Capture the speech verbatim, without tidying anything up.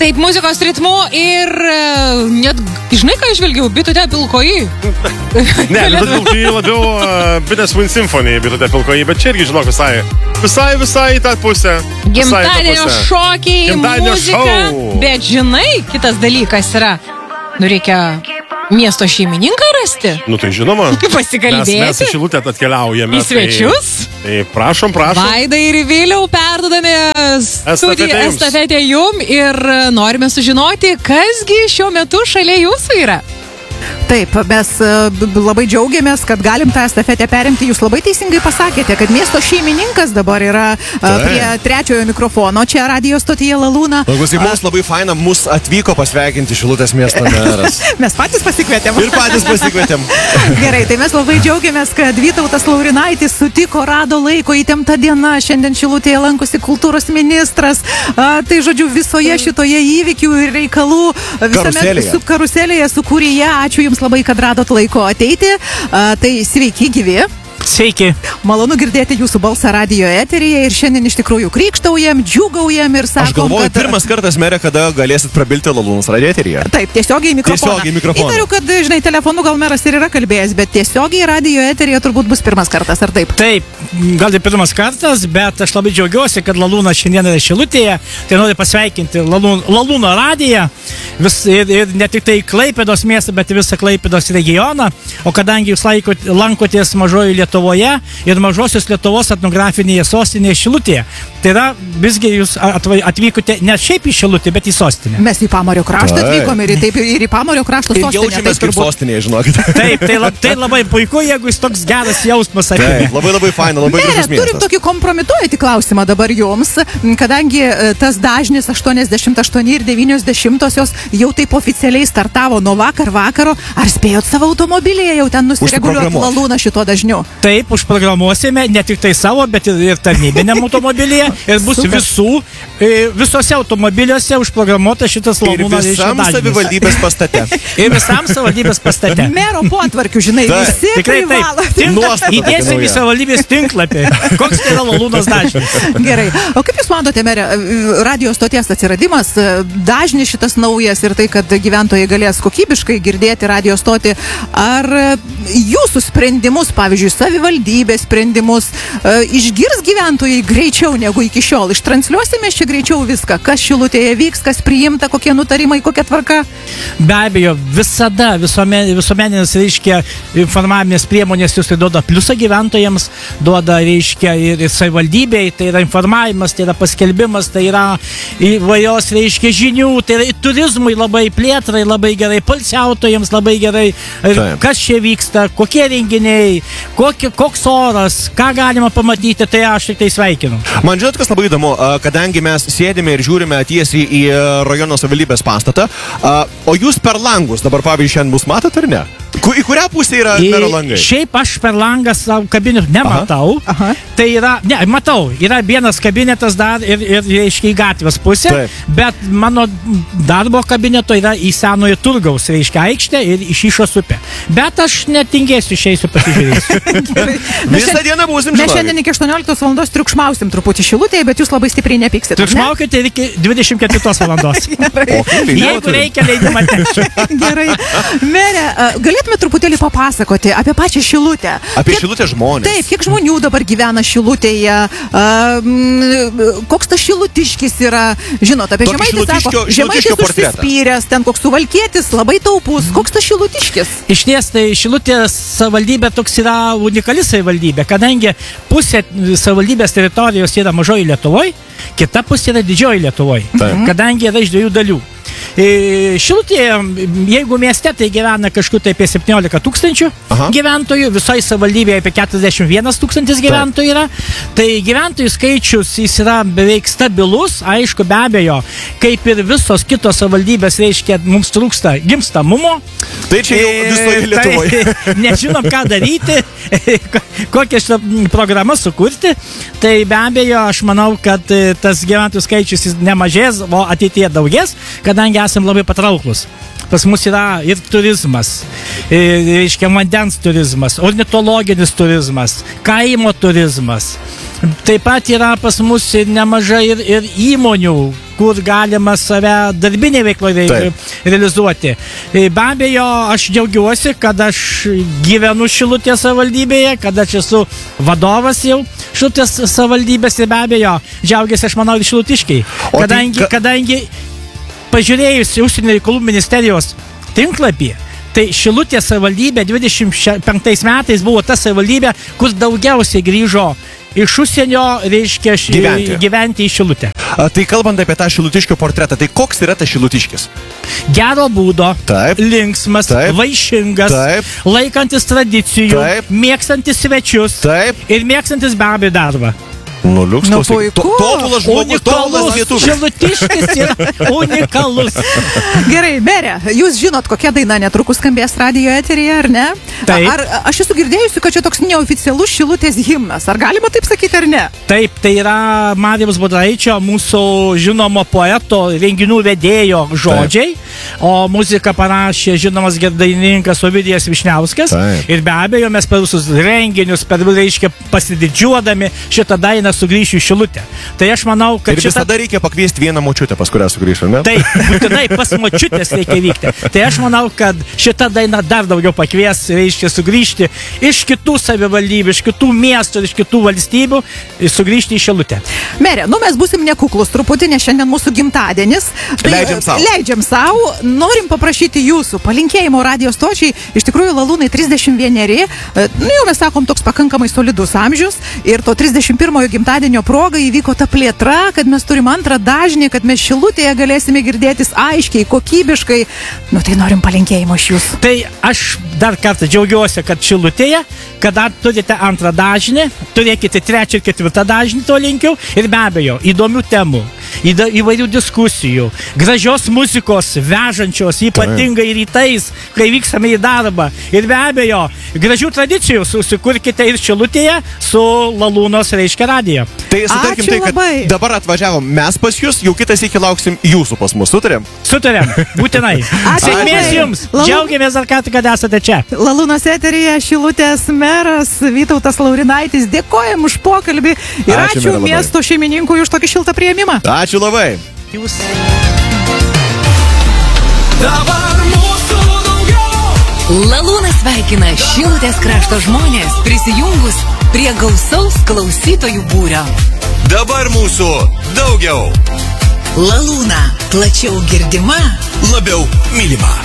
Taip, muzikos ritmu ir net, žinai, ką išvelgiau, bitutė pilkoji. Ne, bitutė pilkoji labiau uh, bitės Wind Symphony, bitutė pilkoji, bet čia irgi, žinok, visai, visai, visai į tą pusę. Gimtadienio šokiai, Gimtadienio muzika, šou. Bet žinai, kitas dalykas yra, nu reikia miesto šeimininką rasti. Nu tai žinoma. Pasikalbėti. Mes, mes į Šilutę atkeliaujame. Į svečius. Tai, tai prašom, prašom. Vaidai ir Viliau perdodame studiją estafetę jum ir norime sužinoti, kasgi šiuo metu šalia jūsų yra. Taip, mes labai džiaugiamės, kad galim tą estafetę perimti. Jūs labai teisingai pasakėte, kad miesto šeimininkas dabar yra Taip. prie trečiojo mikrofono čia radijo stotyje Lalūna. Klausyk, mums labai faina, mus atvyko pasveikinti Šilutės miesto meras. Mes patys pasikvietėm. Ir patys pasikvietėm. Gerai, tai mes labai džiaugiamės, kad Vytautas Laurinaitis sutiko, rado laiko, įtempta diena. Šiandien Šilutėje lankosi kultūros ministras. A, tai žodžiu, visoje šitoje įvykių ir reikalų karuselėje, su karuselėje sukūrėje. Ačiū Jums labai, kad radot laiko ateiti. A, tai sveiki gyvi. Sveiki. Malonu girdėti jūsų balsą radijo eteryje ir šiandien iš tikrųjų krykštaujam, džiūgaujam ir sakom, Aš galvoju, kad... pirmas kartas, merė, kada galėsit prabilti Lalūnos radijo eteryje. Taip, tiesiogiai į mikrofoną. Tiesiogiai į mikrofoną. Įtariu, kad, žinai, telefonu gal meras ir yra kalbėjęs, bet tiesiogiai radijo eteryje turbūt bus pirmas kartas, ar taip? Taip, gal ir pirmas kartas, bet aš labai džiaugiuosi, kad Lalūna šiandien yra Šilutėje. Tai noriu pasveikinti Lalūno, Lalūno radiją vis, ir, ir ne tik tai Klaipėdos miestą, bet ir visą Klaipėdos regioną. O kadangi jūs laikot, lankotės mažojo Lietuvoje ir mažosios Lietuvos etnografinėje sostinėje Šilutėje, tai yra visgi jūs atvykote ne šiaip į Šilutę, bet į sostinę. Mes į Pamario kraštą atvykome ir, taip, ir į Pamario krašto ir sostinę. Jaučiamės kaip sostinėje, žinokit. Taip, tai, lab, tai labai puiku, jeigu jis toks geras jausmas atėjo. Labai labai faina, labai gražus miestas. Turim tokį kompromituojantį klausimą dabar jums, kadangi tas dažnis aštuoniasdešimt aštuoni ir devynios dešimtosios jau taip oficialiai startavo nuo vakar vakaro, ar spėjot savo automobilyje jau ten nusireguliuoti Lalūną šito dažniu? Taip, užprogramuosime ne tik tai savo, bet ir, ir tarnybiniam automobilyje ir bus Super. visų, visose automobiliuose užprogramuota šitas Lalūnas dažnis. Ir visam savivaldybės pastate. Ir visam savivaldybės pastate. Mero potvarkių, žinai, taip. visi Tikrai privalo. Taip. Įdėsim į savivaldybės tinklapį. Koks tai yra Lalūnas dažnis? Gerai. O kaip jūs matote, merė, radio stoties atsiradimas, dažnis šitas naujas ir tai, kad gyventojai galės kokybiškai girdėti radio stotį, ar jūsų sprendimus, pavyzdžiui, savivaldybės sprendimus, išgirs gyventojai greičiau negu iki šiol? Ištransliuosime čia greičiau viską, kas Šilutėje vyks, kas priimta, kokie nutarimai, kokia tvarka? Be abejo, visada visuomen, visuomeninės, reiškia, informavinės priemonės jūs tai duoda pliusą gyventojams, duoda, reiškia, ir, ir savivaldybei, tai yra informavimas, tai yra paskelbimas, tai yra įvairios, reiškia, žinių, tai yra turizmui labai plėtrai, labai gerai poilsiautojams, labai gerai, kas čia vyksta, kokie renginiai, kokie, koks oras, ką galima pamatyti, tai aš tik tai sveikinu. Man žinot, kas labai įdomu, kadangi mes sėdime ir žiūrime tiesiai į rajono savivaldybės pastatą, o jūs per langus dabar, pavyzdžiui, šiandien mus matot ar ne? Į kurią pusę yra mero langai? Šiaip aš per langą savo kabinetų nematau. Aha. Aha. Tai yra, ne, matau, yra vienas kabinetas dar ir, ir reiškia, į gatvės pusę, Taip. bet mano darbo kabineto yra į senojo turgaus, reiškia, aikštę ir iš Išos upę. Bet aš netingėsiu, išeisiu pasižiūrėsiu. Visą dieną būsim žinokit. Mes šiandien iki aštuonioliktos valandos triukšmausim truputį Šilutėje, bet jūs labai stipriai nepyksit. Triukšmaukite iki dvidešimt ketvirtos valandos. Jeigu reikia, leidimą teikti. Gerai. Mere, galėtume truputėlį papasakoti apie pačią Šilutę. Apie kiek, Šilutę žmonės. Taip, kiek žmonių dabar gyvena Šilutėje, uh, koks tas šilutiškis yra, žinot, apie Žemaitį sako, Žemaitis užsispyręs, ten koks Suvalkietis, labai taupus, koks tas šilutiškis? Iš ties, tai Šilutės savivaldybė toks yra unikali savivaldybė, kadangi pusė savivaldybės teritorijos yra mažoji Lietuvoje, kita pusė yra didžioji Lietuvoje, kadangi yra iš dviejų dalių. Šilutėje, jeigu mieste, tai gyvena kažkur tai apie septyniolika tūkstančių Aha. gyventojų, visoje savivaldybėje apie keturiasdešimt vienas tūkstantis gyventojų yra. Tai gyventojų skaičius jis yra beveik stabilus, aišku, be abejo, kaip ir visos kitos savivaldybės, reiškia, mums trūksta gimstamumo. Tai čia jau visoje Lietuvoje. Tai nežinom, ką daryti, kokią šitą programą sukurti. Tai be abejo, aš manau, kad tas gyventojų skaičius nemažės, o ateityje daugės, kadangi esam labai patrauklus. Pas mus yra ir turizmas, reiškia vandens turizmas, ornitologinis turizmas, kaimo turizmas. Taip pat yra pas mus ir nemažai ir, ir įmonių, kur galima save darbinė veikloje realizuoti. Be abejo, aš džiaugiuosi, kad aš gyvenu Šilutės savivaldybėje, kad aš esu vadovas jau Šilutės savivaldybės ir be abejo, džiaugiuosi, aš manau, ir šilutiškiai. Kadangi, tai, ka... kadangi pažiūrėjus užsienio reikalų ministerijos tinklapį, tai Šilutės savivaldybė dvidešimt penktais metais buvo ta savivaldybė, kur daugiausiai grįžo iš užsienio, reiškia, gyventi, gyventi į Šilutę. A, tai kalbant apie tą šilutiškio portretą, tai koks yra tas šilutiškis? Gero būdo, taip, linksmas, taip, vaišingas, taip, laikantis tradicijų, taip, mėgstantis svečius, taip, ir mėgstantis be abejo darbą. Nu, liuks, nu, puiku. Tobulas žmogus, tobulas lietuvis. Šilutiškis yra unikalus. Gerai, merė, jūs žinot, kokia daina netrukus skambės radijo eteryje, ar ne? Taip. Ar aš esu girdėjusi, kad čia toks neoficialus Šilutės himnas. Ar galima taip sakyti, ar ne? Taip, tai yra Marijaus Budraičio, mūsų žinomo poeto, renginių vedėjo žodžiai, taip, o muziką parašė žinomas dainininkas Ovidijas Višniauskas. Taip. Ir be abejo, mes per visus renginius, per, reiškia, pasididžiuodami šitą dainą sugrįšiu į Šilutę. Tai aš manau, kad ir šitą... visada reikia pakviesti vieną močiutę, pas kurią sugrįšiu, ne? Taip, būtinai pas močiutės reikia vykti. Tai aš manau, kad šitą dainą dar daugiau pakvies, reiškia, sugrįžti iš kitų savivaldybių, iš kitų miestų, iš kitų valstybių, sugrįžti į Šilutę. Merė, nu mes būsim nekuklus truputį, nes šiandien mūsų gimtadienis. Tai leidžiam savo. Leidžiam savo. Norim paprašyti jūsų palinkėjimo radijo stočiai. Iš tikrųjų, Lalūnai trisdešimt vieneri. Nu, jau mes sakom, toks pakankamai solidus amžius. Ir to trisdešimt pirmojo gimtadienio proga įvyko ta plėtra, kad mes turim antrą dažnį, kad mes Šilutėje galėsime girdėtis aiškiai, kokybiškai. Nu, tai norim palinkėjimo iš jūsų. Tai aš dar kartą džiaugiuosi, kad Šilutėje, kad dar turite antrą dažnį, turėkite trečią ir ketvirtą dažnį, to linkiu. Ir be abejo, įdomių temų, įvairių diskusijų, gražios muzikos, vežančios, ypatingai rytais, kai vyksame į darbą. Ir be abejo, gražių tradicijų susikurkite ir Šilutėje su Lalūnos, reiškia, radijo. Tai sutarkim tai, kad labai. Dabar atvažiavom mes pas jūs, jau kitas iki lauksim jūsų pas mus. Sutarėm? Sutarėm, būtinai. Sėkmės jums. Lalū... Džiaugiamės dar ką, kad esate čia. Lalūnos eteryje Šilutės meras Vytautas Laurinaitis. Dėkojam už pokalbį ir ačiū, ačiū miesto šeimininkui už tokį šiltą priėmimą. Ačiū labai. Jūs. Dabar mūsų daugiau. Lalūnas sveikina Šilutės krašto žmonės prisijungus prie gausaus klausytojų būrio. Dabar mūsų daugiau. Lalūna, plačiau girdima, labiau mylima.